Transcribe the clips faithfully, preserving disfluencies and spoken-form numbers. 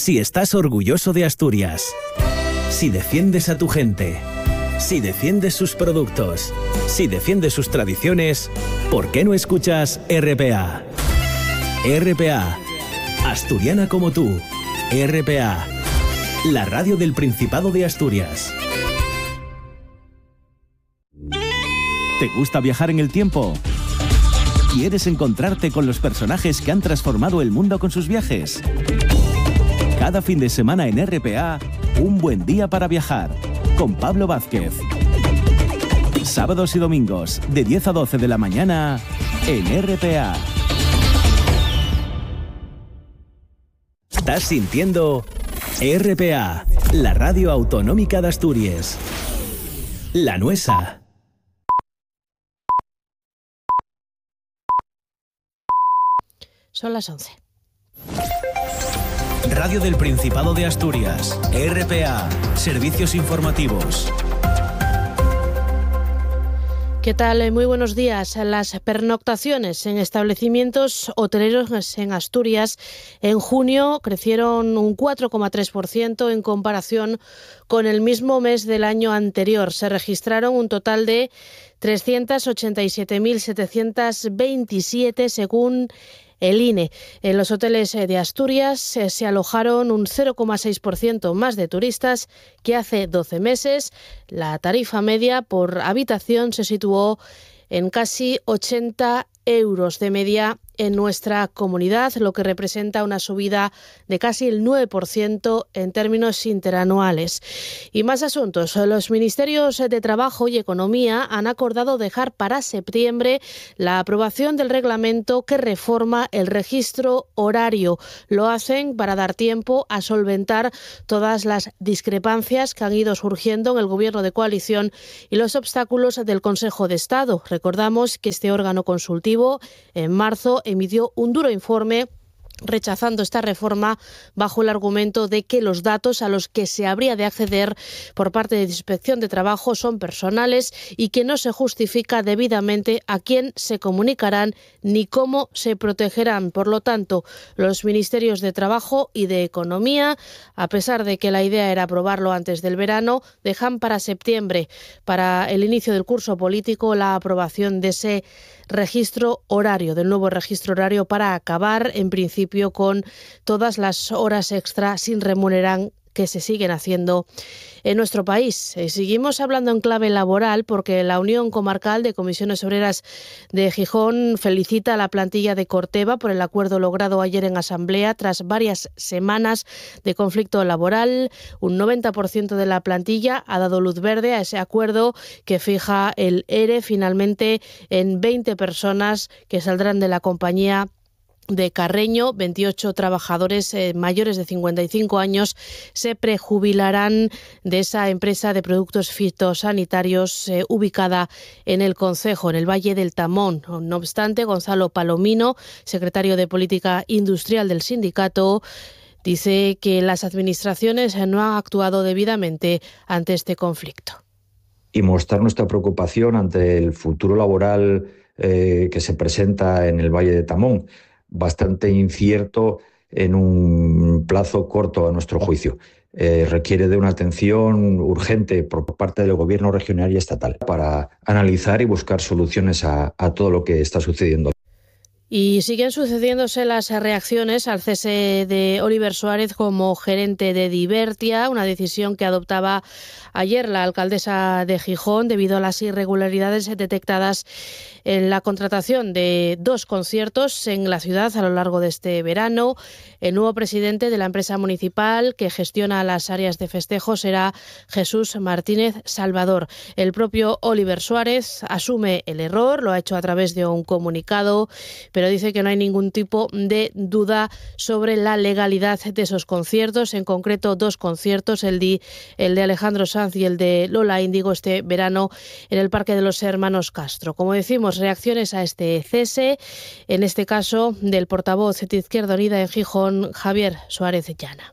Si estás orgulloso de Asturias, si defiendes a tu gente, si defiendes sus productos, si defiendes sus tradiciones, ¿por qué no escuchas R P A? R P A, asturiana como tú. R P A, la radio del Principado de Asturias. ¿Te gusta viajar en el tiempo? ¿Quieres encontrarte con los personajes que han transformado el mundo con sus viajes? Cada fin de semana en R P A, un buen día para viajar, con Pablo Vázquez. Sábados y domingos, de diez a doce de la mañana, en R P A. ¿Estás sintiendo? R P A, la radio autonómica de Asturias. La nuestra. Son las once. Radio del Principado de Asturias, R P A, servicios informativos. ¿Qué tal? Muy buenos días. Las pernoctaciones en establecimientos hoteleros en Asturias en junio crecieron un cuatro coma tres por ciento en comparación con el mismo mes del año anterior. Se registraron un total de trescientas ochenta y siete mil setecientos veintisiete según el I N E. En los hoteles de Asturias se alojaron un cero coma seis por ciento más de turistas que hace doce meses. La tarifa media por habitación se situó en casi ochenta euros de media en nuestra comunidad, lo que representa una subida de casi el nueve por ciento en términos interanuales. Y más asuntos. Los ministerios de Trabajo y Economía han acordado dejar para septiembre la aprobación del reglamento que reforma el registro horario. Lo hacen para dar tiempo a solventar todas las discrepancias que han ido surgiendo en el gobierno de coalición y los obstáculos del Consejo de Estado. Recordamos que este órgano consultivo en marzo emitió un duro informe rechazando esta reforma bajo el argumento de que los datos a los que se habría de acceder por parte de la Inspección de Trabajo son personales y que no se justifica debidamente a quién se comunicarán ni cómo se protegerán. Por lo tanto, los ministerios de Trabajo y de Economía, a pesar de que la idea era aprobarlo antes del verano, dejan para septiembre, para el inicio del curso político, la aprobación de ese registro horario, del nuevo registro horario, para acabar en principio con todas las horas extra sin remunerar que se siguen haciendo en nuestro país. Seguimos hablando en clave laboral porque la Unión Comarcal de Comisiones Obreras de Gijón felicita a la plantilla de Corteva por el acuerdo logrado ayer en asamblea tras varias semanas de conflicto laboral. Un noventa por ciento de la plantilla ha dado luz verde a ese acuerdo que fija el E R E finalmente en veinte personas que saldrán de la compañía de Carreño. veintiocho trabajadores eh, mayores de cincuenta y cinco años se prejubilarán de esa empresa de productos fitosanitarios eh, ubicada en el concejo, en el Valle del Tamón. No obstante, Gonzalo Palomino, secretario de Política Industrial del sindicato, dice que las administraciones no han actuado debidamente ante este conflicto. Y mostrar nuestra preocupación ante el futuro laboral eh, que se presenta en el Valle de Tamón, bastante incierto en un plazo corto a nuestro juicio. Eh, requiere de una atención urgente por parte del Gobierno regional y estatal para analizar y buscar soluciones a, a todo lo que está sucediendo. Y siguen sucediéndose las reacciones al cese de Oliver Suárez como gerente de Divertia, una decisión que adoptaba ayer la alcaldesa de Gijón debido a las irregularidades detectadas en la contratación de dos conciertos en la ciudad a lo largo de este verano. El nuevo presidente de la empresa municipal que gestiona las áreas de festejo será Jesús Martínez Salvador. El propio Oliver Suárez asume el error, lo ha hecho a través de un comunicado, pero dice que no hay ningún tipo de duda sobre la legalidad de esos conciertos, en concreto dos conciertos, el de, el de Alejandro Sanz y el de Lola Índigo este verano en el Parque de los Hermanos Castro. Como decimos, reacciones a este cese, en este caso del portavoz de Izquierda Unida en Gijón, Javier Suárez Llana.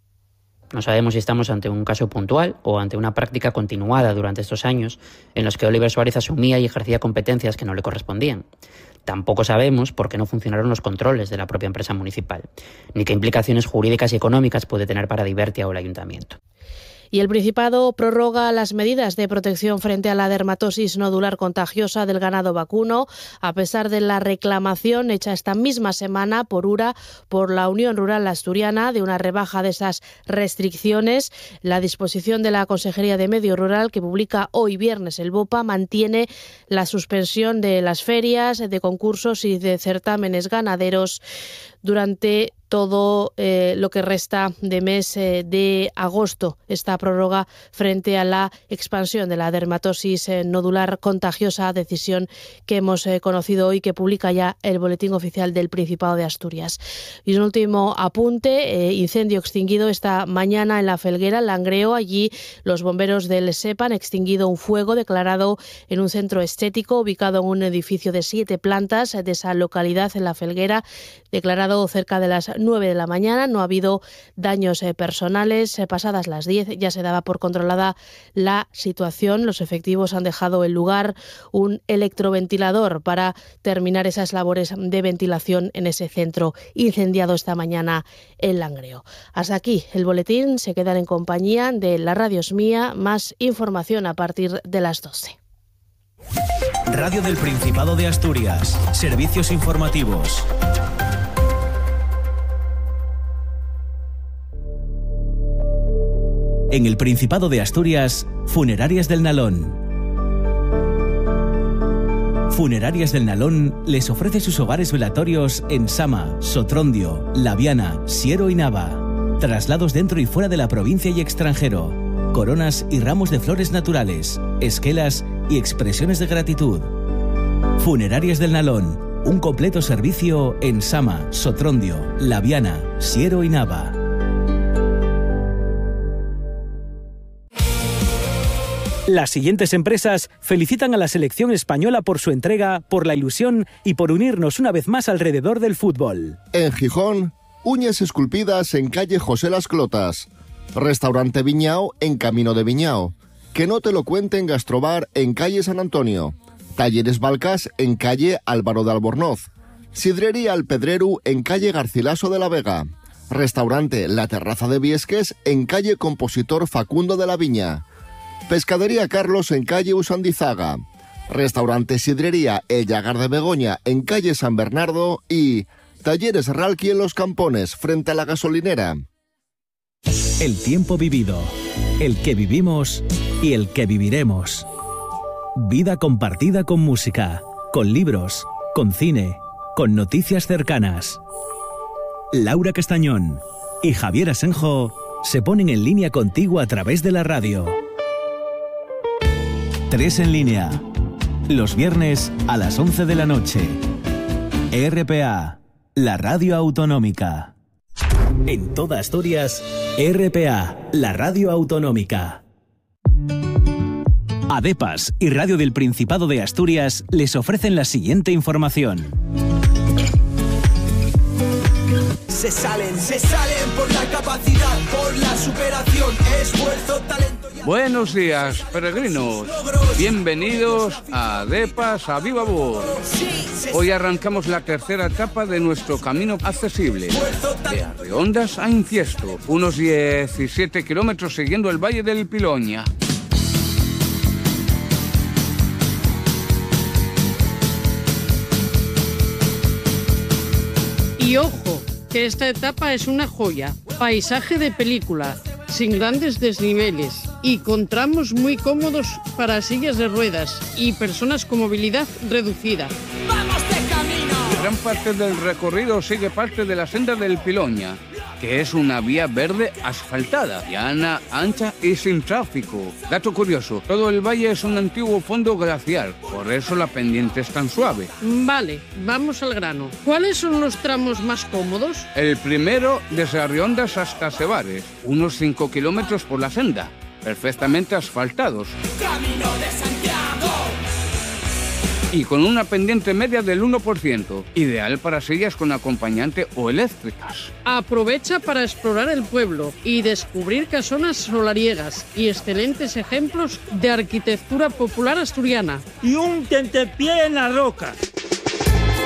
No sabemos si estamos ante un caso puntual o ante una práctica continuada durante estos años en los que Oliver Suárez asumía y ejercía competencias que no le correspondían. Tampoco sabemos por qué no funcionaron los controles de la propia empresa municipal, ni qué implicaciones jurídicas y económicas puede tener para Divertia o el ayuntamiento. Y el Principado prorroga las medidas de protección frente a la dermatosis nodular contagiosa del ganado vacuno, a pesar de la reclamación hecha esta misma semana por URA, por la Unión Rural Asturiana, de una rebaja de esas restricciones. La disposición de la Consejería de Medio Rural, que publica hoy viernes el BOPA, mantiene la suspensión de las ferias, de concursos y de certámenes ganaderos durante todo eh, lo que resta de mes eh, de agosto. Esta prórroga frente a la expansión de la dermatosis eh, nodular contagiosa, decisión que hemos eh, conocido hoy, que publica ya el Boletín Oficial del Principado de Asturias. Y un último apunte, eh, incendio extinguido esta mañana en La Felguera, en Langreo. Allí los bomberos del SEPA han extinguido un fuego declarado en un centro estético ubicado en un edificio de siete plantas de esa localidad, en La Felguera, declarado cerca de las nueve de la mañana. No ha habido daños eh, personales. Eh, pasadas las diez ya se daba por controlada la situación. Los efectivos han dejado el lugar, un electroventilador para terminar esas labores de ventilación en ese centro incendiado esta mañana en Langreo. Hasta aquí el boletín. Se quedan en compañía de La Radio Es Mía. Más información a partir de las doce. Radio del Principado de Asturias. Servicios informativos. En el Principado de Asturias, Funerarias del Nalón. Funerarias del Nalón les ofrece sus hogares velatorios en Sama, Sotrondio, Laviana, Siero y Nava. Traslados dentro y fuera de la provincia y extranjero. Coronas y ramos de flores naturales, esquelas y expresiones de gratitud. Funerarias del Nalón, un completo servicio en Sama, Sotrondio, Laviana, Siero y Nava. Las siguientes empresas felicitan a la selección española por su entrega, por la ilusión y por unirnos una vez más alrededor del fútbol. En Gijón, uñas esculpidas en calle José Las Clotas. Restaurante Viñao en Camino de Viñao. Que no te lo cuenten Gastrobar en calle San Antonio. Talleres Balcas en calle Álvaro de Albornoz. Sidrería El Pedreru en calle Garcilaso de la Vega. Restaurante La Terraza de Viesques en calle Compositor Facundo de la Viña. Pescadería Carlos en calle Usandizaga. Restaurante Sidrería El Llagar de Begoña en calle San Bernardo y Talleres Ralqui en Los Campones frente a la gasolinera. El tiempo vivido, el que vivimos y el que viviremos. Vida compartida con música, con libros, con cine, con noticias cercanas. Laura Castañón y Javier Asenjo se ponen en línea contigo a través de la radio. Tres en línea, los viernes a las once de la noche. R P A, la radio autonómica. En toda Asturias, R P A, la radio autonómica. Adepas y Radio del Principado de Asturias les ofrecen la siguiente información. Se salen, se salen por la capacidad, por la superación, esfuerzo, talento. Buenos días, peregrinos. Bienvenidos a Adepas a Viva Voz. Hoy arrancamos la tercera etapa de nuestro camino accesible, de Arriondas a Inciesto, unos diecisiete kilómetros siguiendo el Valle del Piloña. Y ojo, que esta etapa es una joya, paisaje de película, sin grandes desniveles y con tramos muy cómodos para sillas de ruedas y personas con movilidad reducida. ¡Vamos de camino! Gran parte del recorrido sigue parte de la senda del Piloña, que es una vía verde asfaltada, llana, ancha y sin tráfico. Dato curioso, todo el valle es un antiguo fondo glacial, por eso la pendiente es tan suave. Vale, vamos al grano. ¿Cuáles son los tramos más cómodos? El primero desde Arriondas hasta Sebares, unos cinco kilómetros por la senda, perfectamente asfaltados. ¡Camino de Santiago! Y con una pendiente media del uno por ciento, ideal para sillas con acompañante o eléctricas. Aprovecha para explorar el pueblo y descubrir casonas solariegas y excelentes ejemplos de arquitectura popular asturiana. Y un tentepié en la roca.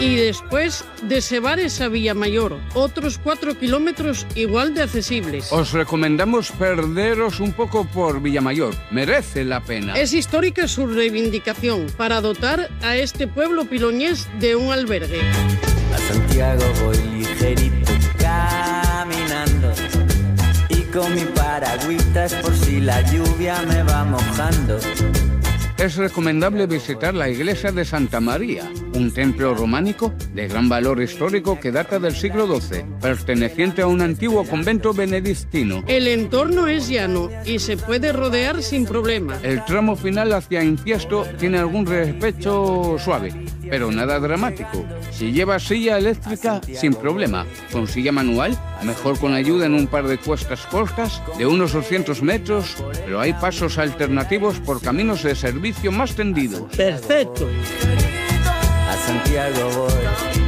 Y después de Sebares a Villamayor, otros cuatro kilómetros igual de accesibles. Os recomendamos perderos un poco por Villamayor, merece la pena. Es histórica su reivindicación para dotar a este pueblo piloñés de un albergue. A Santiago voy ligerito caminando y con mi paragüitas por si la lluvia me va mojando. Es recomendable visitar la iglesia de Santa María, un templo románico de gran valor histórico que data del siglo doce, perteneciente a un antiguo convento benedictino. El entorno es llano y se puede rodear sin problema. El tramo final hacia Infiesto tiene algún respecho suave, pero nada dramático. Si llevas silla eléctrica, sin problema. Con silla manual, mejor con ayuda en un par de cuestas cortas de unos doscientos metros, pero hay pasos alternativos por caminos de servicio más tendidos. Perfecto. A Santiago voy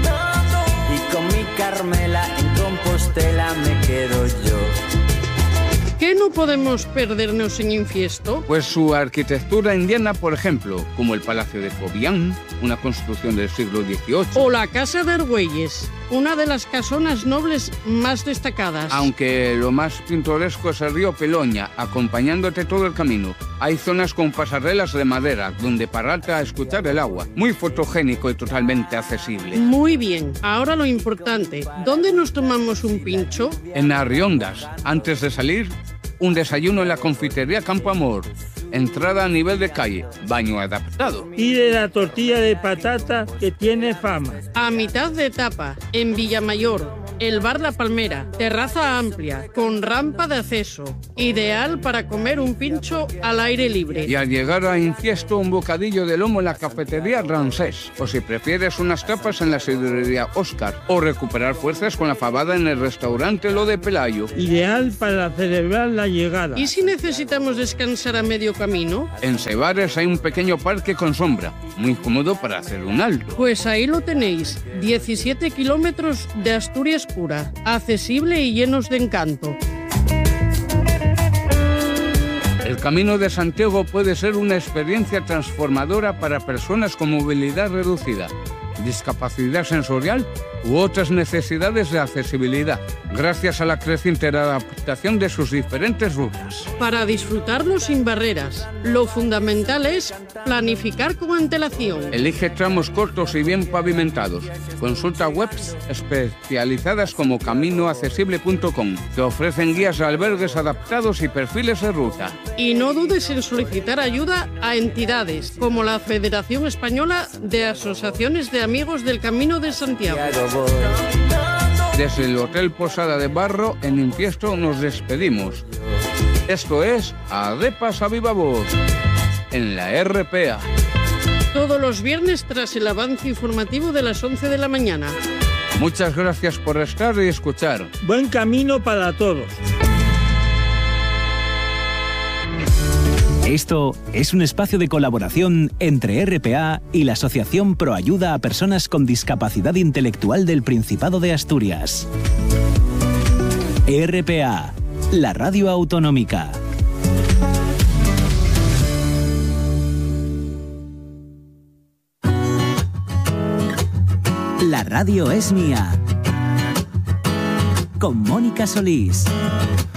y con mi Carmela en Compostela me quedo yo. ¿Qué no podemos perdernos en Infiesto? Pues su arquitectura indiana, por ejemplo, como el Palacio de Cobián, una construcción del siglo dieciocho. O la Casa de Argüelles, una de las casonas nobles más destacadas. Aunque lo más pintoresco es el río Peloña, acompañándote todo el camino. Hay zonas con pasarelas de madera, donde pararte a escuchar el agua. Muy fotogénico y totalmente accesible. Muy bien. Ahora lo importante. ¿Dónde nos tomamos un pincho? En Arriondas. Antes de salir, un desayuno en la confitería Campo Amor. Entrada a nivel de calle, baño adaptado. Pide la tortilla de patata que tiene fama. A mitad de etapa, en Villamayor, el bar La Palmera, terraza amplia, con rampa de acceso, ideal para comer un pincho al aire libre. Y al llegar a Infiesto, un bocadillo de lomo en la cafetería Rancés, o si prefieres unas tapas en la sidrería Óscar, o recuperar fuerzas con la fabada en el restaurante Lo de Pelayo. Ideal para celebrar la llegada. ¿Y si necesitamos descansar a medio camino? En Sebares hay un pequeño parque con sombra, muy cómodo para hacer un alto. Pues ahí lo tenéis, diecisiete kilómetros de Asturias pura, accesible y llenos de encanto. El Camino de Santiago puede ser una experiencia transformadora para personas con movilidad reducida, discapacidad sensorial u otras necesidades de accesibilidad, gracias a la creciente adaptación de sus diferentes rutas. Para disfrutarlo sin barreras, lo fundamental es planificar con antelación. Elige tramos cortos y bien pavimentados. Consulta webs especializadas como camino accesible punto com, que ofrecen guías de albergues adaptados y perfiles de ruta. Y no dudes en solicitar ayuda a entidades como la Federación Española de Asociaciones de Amigos del Camino de Santiago. Desde el Hotel Posada de Barro, en Infiesto, nos despedimos. Esto es Adepas a Viva Voz, en la R P A. Todos los viernes tras el avance informativo de las once de la mañana. Muchas gracias por estar y escuchar. Buen camino para todos. Esto es un espacio de colaboración entre R P A y la Asociación Pro Ayuda a Personas con Discapacidad Intelectual del Principado de Asturias. R P A, la radio autonómica. La radio es mía. Con Mónica Solís.